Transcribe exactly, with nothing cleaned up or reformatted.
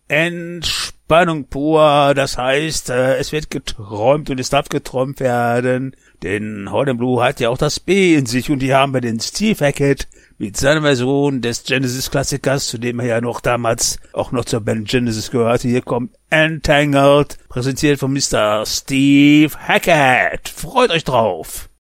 Entspannung pur, das heißt, äh, es wird geträumt und es darf geträumt werden, denn Howard and Blue hat ja auch das B in sich und hier haben wir den Steve Hackett mit seiner Version des Genesis-Klassikers, zu dem er ja noch damals auch noch zur Band Genesis gehörte. Hier kommt Entangled, präsentiert von Mister Steve Hackett. Freut euch drauf!